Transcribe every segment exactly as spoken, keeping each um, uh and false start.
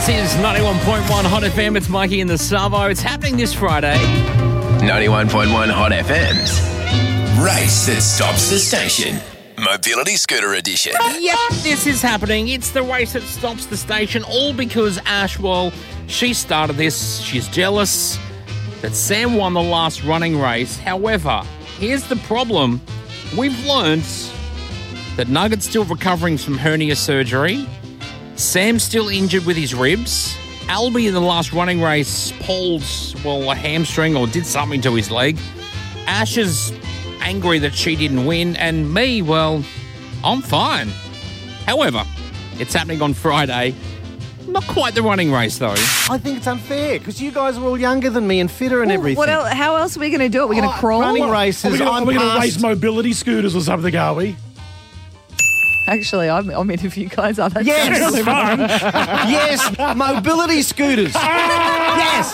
is ninety-one point one Hot F M. It's Mikey and the Savo. It's happening this Friday. ninety-one point one Hot F M's Race That Stops the Station. Mobility Scooter Edition. Yep, this is happening. It's the race that stops the station, all because Ash, well, she started this. She's jealous that Sam won the last running race. However, here's the problem. We've learned that Nugget's still recovering from hernia surgery. Sam's still injured with his ribs. Albie in the last running race pulled, well, a hamstring or did something to his leg. Ash is angry that she didn't win. And me, well, I'm fine. However, it's happening on Friday. Not quite the running race, though. I think it's unfair because you guys are all younger than me and fitter and Well, everything. What else, how else are we going to do it? We're going to Oh, crawl? running races. Are we I'm going to past- race mobility scooters or something, are we? Actually, I'm, I'm in if you guys are. That Yes. sounds really fun. Yes, mobility scooters. Yes.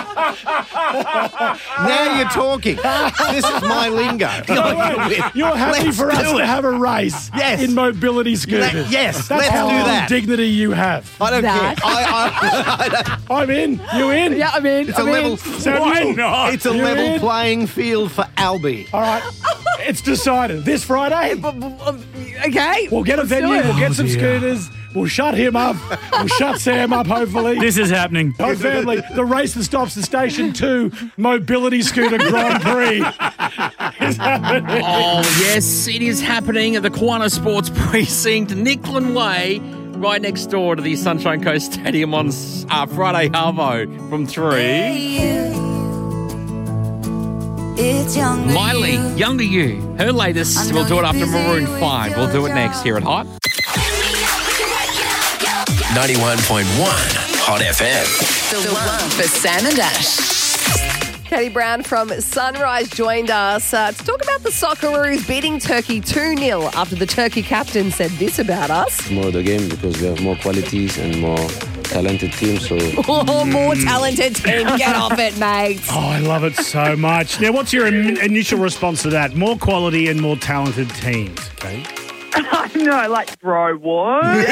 Now you're talking. This is my lingo. You're happy Let's for us do to it. have a race Yes. in mobility scooters. Let- yes, That's let's how do little that. dignity you have. I don't That. care. I, I, I'm in. You in? Yeah, I'm in. it's a I'm level. in. So Why you not? It's a You're level in? playing field for Albie. All right. It's decided. This Friday, Okay. we'll get a let's do venue, it. we'll get some scooters, we'll shut him up, we'll shut Sam up, hopefully. This is happening. Hot family, the race that stops the station two, Mobility Scooter Grand Prix is happening. Oh, yes, it is happening at the Kiwana Sports Precinct, Nicklin Way, right next door to the Sunshine Coast Stadium on uh, Friday, Harvo, from three. It's younger Miley, you. Younger You. Her latest, we'll do it after Maroon five. We'll do it next here at Hot. ninety-one point one Hot F M. The one for Sam and Ash. Katie Brown from Sunrise joined us uh, to talk about the Socceroos beating Turkey two nil after the Turkey captain said this about us. More the game because we have more qualities and more talented team. So Oh, more talented team. Get off it, mate. Oh, I love it so much. Now, what's your im- initial response to that? More quality and more talented teams, okay? No, like, bro, what? Wake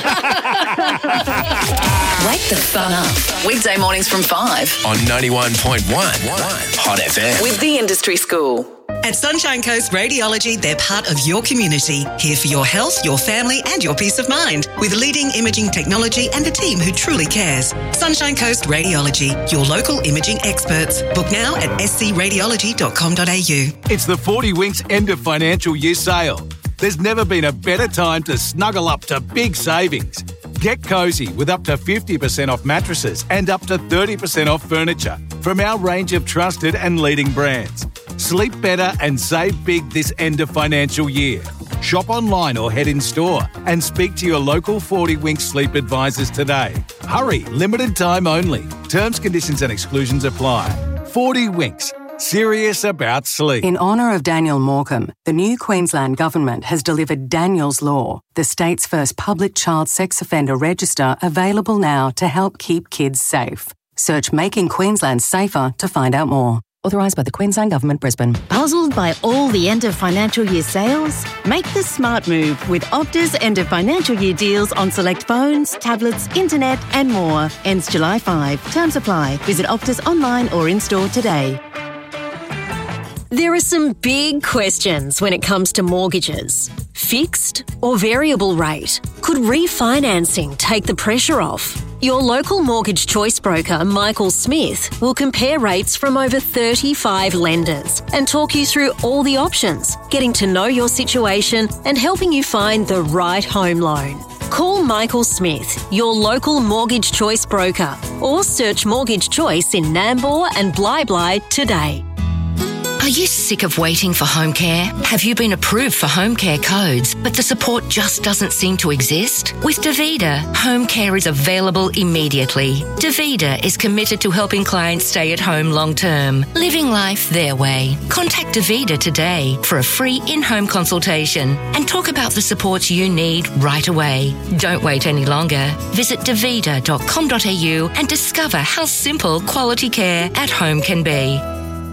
the fun up. Weekday mornings from five. On ninety-one point one Hot F M. With the Industry School. At Sunshine Coast Radiology, they're part of your community, here for your health, your family and your peace of mind, with leading imaging technology and a team who truly cares. Sunshine Coast Radiology, your local imaging experts. Book now at s c radiology dot com dot a u. It's the forty Winks end of financial year sale. There's never been a better time to snuggle up to big savings. Get cosy with up to fifty percent off mattresses and up to thirty percent off furniture from our range of trusted and leading brands. Sleep better and save big this end of financial year. Shop online or head in store and speak to your local forty Winks sleep advisors today. Hurry, limited time only. Terms, conditions and exclusions apply. forty Winks. Serious about sleep. In honour of Daniel Morecambe, the new Queensland Government has delivered Daniel's Law, the state's first public child sex offender register, available now to help keep kids safe. Search Making Queensland Safer to find out more. Authorised by the Queensland Government, Brisbane. Puzzled by all the end of financial year sales? Make the smart move with Opta's end of financial year deals on select phones, tablets, internet and more. Ends July fifth. Terms apply. Visit Opta's online or in-store today. There are some big questions when it comes to mortgages. Fixed or variable rate? Could refinancing take the pressure off? Your local mortgage choice broker, Michael Smith, will compare rates from over thirty-five lenders and talk you through all the options, getting to know your situation and helping you find the right home loan. Call Michael Smith, your local mortgage choice broker, or search Mortgage Choice in Nambour and Bly Bly today. Are you sick of waiting for home care? Have you been approved for home care codes, but the support just doesn't seem to exist? With Davida, home care is available immediately. Davida is committed to helping clients stay at home long term, living life their way. Contact Davida today for a free in-home consultation and talk about the supports you need right away. Don't wait any longer. Visit davida dot com dot a u and discover how simple quality care at home can be.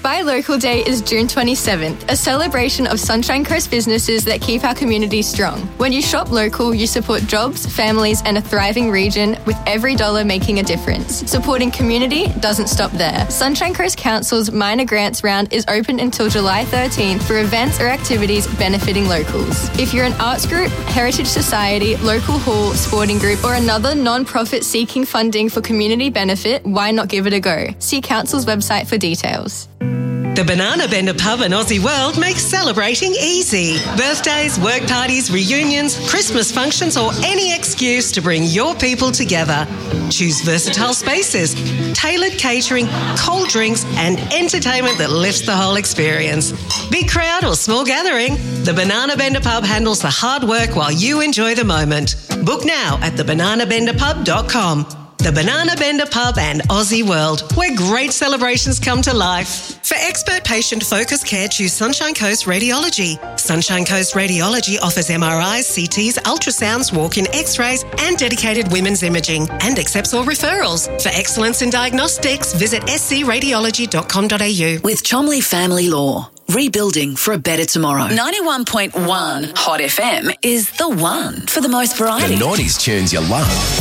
Buy Local Day is June twenty-seventh, a celebration of Sunshine Coast businesses that keep our community strong. When you shop local, you support jobs, families, and a thriving region, with every dollar making a difference. Supporting community doesn't stop there. Sunshine Coast Council's Minor Grants Round is open until July thirteenth for events or activities benefiting locals. If you're an arts group, heritage society, local hall, sporting group, or another non-profit seeking funding for community benefit, why not give it a go? See Council's website for details. The Banana Bender Pub in Aussie World makes celebrating easy. Birthdays, work parties, reunions, Christmas functions, or any excuse to bring your people together. Choose versatile spaces, tailored catering, cold drinks, and entertainment that lifts the whole experience. Big crowd or small gathering, the Banana Bender Pub handles the hard work while you enjoy the moment. Book now at the banana bender pub dot com. The Banana Bender Pub and Aussie World, where great celebrations come to life. For expert patient focused care, choose Sunshine Coast Radiology. Sunshine Coast Radiology offers M R Is, C Ts, ultrasounds, walk-in x-rays and dedicated women's imaging, and accepts all referrals. For excellence in diagnostics, visit s c radiology dot com dot a u. With Chomley Family Law, rebuilding for a better tomorrow. ninety-one point one Hot F M is the one for the most variety. The nineties tunes you love.